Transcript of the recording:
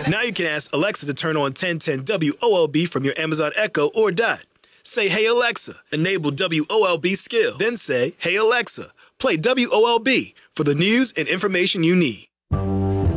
Now you can ask Alexa to turn on 1010 WOLB from your Amazon Echo or Dot. Say, "Hey Alexa, enable WOLB skill." Then say, "Hey Alexa, play WOLB for the news and information you need."